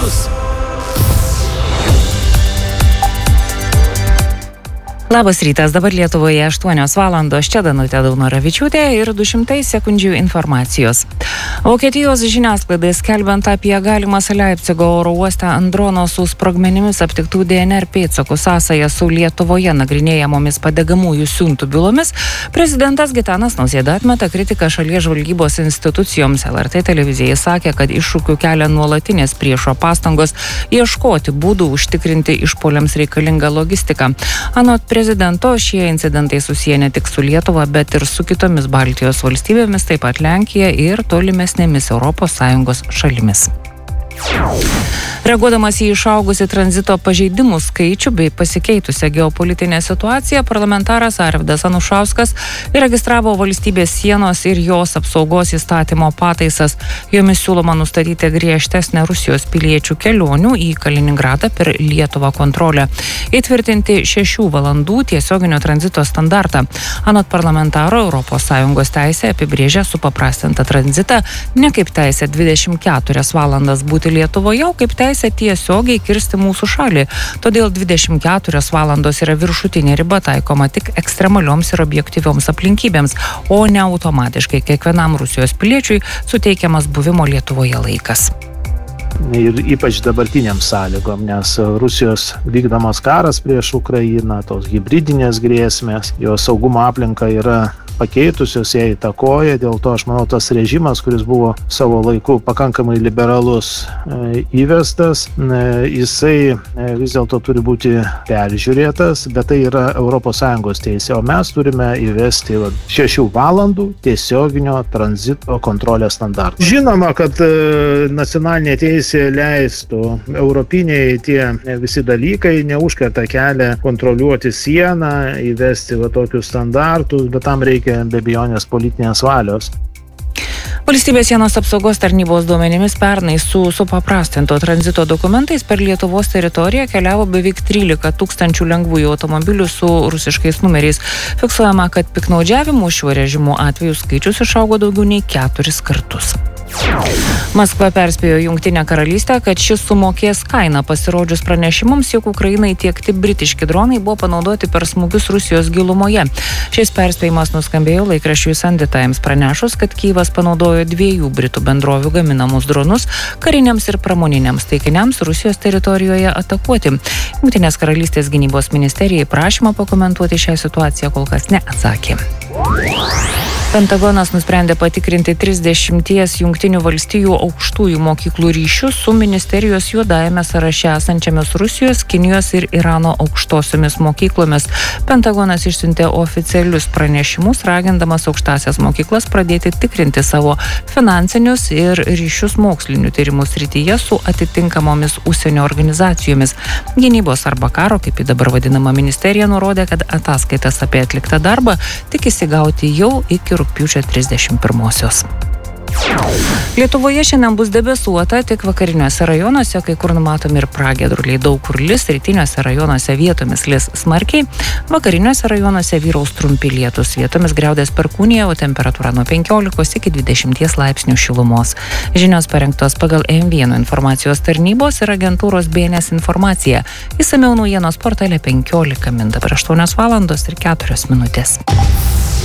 metus. Labas rytas, dabar Lietuvoje 8 valandos, čia Danutė Daunoravičiūtė ir 200 sekundžių informacijos. Vokietijos žiniasklaidai skelbiant apie galimas Leipcigo oro uoste ant drono su sprogmenimis aptiktų DNR pėdsakų sąsają su Lietuvoje nagrinėjamomis padegamųjų siuntų bylomis, prezidentas Gitanas Nausėda atmeta kritiką šalies žvalgybos institucijoms. LRT televizijai sakė, kad iššūkių kelia nuolatinės priešo pastangos ieškoti būdų užtikrinti išpuoliams reikalingą logistiką. Anot prezidento, šie incidentai susiję ne tik su Lietuva, bet ir su kitomis Baltijos valstybėmis, taip pat Lenkija ir tolimesnėmis ES šalimis. Reaguodamas į išaugusį tranzito pažeidimų skaičių bei pasikeitusią geopolitinę situaciją, parlamentaras Arvydas Anušauskas įregistravo valstybės sienos ir jos apsaugos įstatymo pataisas. Jomis siūloma nustatyti griežtesnę Rusijos piliečių kelionių į Kaliningradą per Lietuvą kontrolę. Įtvirtinti 6 valandų tiesioginio tranzito standartą. Anot parlamentaro, ES teisė apibrėžia supaprastintą tranzitą ne kaip teisė 24 valandas būti Lietuvoje, o kaip teisė tiesiogiai kirsti mūsų šalį. Todėl 24 valandos yra viršutinė riba taikoma tik ekstremalioms ir objektyvioms aplinkybėms, o ne automatiškai kiekvienam Rusijos piliečiui suteikiamas buvimo Lietuvoje laikas. Ir ypač dabartiniam sąlygom, nes Rusijos vykdomas karas prieš Ukrainą, tos hibridinės grėsmės, jo saugumo aplinka yra pakeitusios, ją įtakoja, dėl to aš manau tas režimas, kuris buvo savo laiku pakankamai liberalus įvestas, jisai vis dėlto turi būti peržiūrėtas, bet tai yra ES teisė, o mes turime įvesti 6 valandų tiesioginio tranzito kontrolės standartą. Žinoma, kad nacionalinė teisė leistų, europiniai tie visi dalykai neužkerta kelią kontroliuoti sieną, įvesti tokius standartus, bet tam reikia be abejonės politinės valios. Valstybės sienos apsaugos tarnybos duomenimis pernai su supaprastinto tranzito dokumentais per Lietuvos teritoriją keliavo beveik 13 000 lengvųjų automobilių su rusiškais numeriais. Fiksuojama, kad piktnaudžiavimų šiuo režimu atvejų skaičius išaugo daugiau nei 4 kartus. Maskva perspėjo Jungtinę karalystę, kad šis sumokės kainą pasirodžius pranešimams, jog Ukrainai tiekti britiški dronai buvo panaudoti per smūgius Rusijos gilumoje. Šis perspėjimas nuskambėjo laikraščiui Sunday Times pranešus, kad Kyjivas panaudojo 2 britų bendrovių gaminamus dronus kariniams ir pramoniniams taikiniams Rusijos teritorijoje atakuoti. Jungtinės karalystės gynybos ministerijai prašymą pakomentuoti šią situaciją kol kas neatsakė. Pentagonas nusprendė patikrinti 30 Jungtinių valstijų aukštųjų mokyklų ryšius su ministerijos juodajame sąraše esančiamis Rusijos, Kinijos ir Irano aukštosiomis mokyklomis. Pentagonas išsiuntė oficialius pranešimus, ragindamas aukštąsias mokyklas pradėti tikrinti savo finansinius ir ryšius mokslinių tyrimų srityje su atitinkamomis užsienio organizacijomis. Gynybos arba karo, kaip į dabar vadinama ministerija, nurodė, kad ataskaitas apie atliktą darbą tikisi gauti jau iki rugpjūčio 31-osios. Lietuvoje šiandien bus debesuota, tik vakariniuose rajonuose, kai kur numatomi ir pragiedruliai, daug kur lis, rytiniuose rajonuose vietomis lis smarkiai, vakariniuose rajonuose vyraus trumpi lietūs, vietomis griaudės perkūnija, o temperatūra nuo 15 iki 20 laipsnių šilumos. Žinios parengtos pagal M1 informacijos tarnybos ir agentūros BNS informacija. Išsamiau naujienos portale 15 min. Dabar 8 valandos ir 4 minutės.